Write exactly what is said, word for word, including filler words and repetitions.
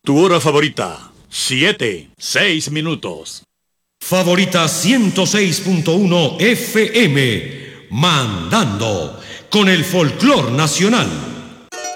Tu hora favorita, siete, seis minutos. Favorita ciento seis punto uno F M, mandando con el folclor nacional.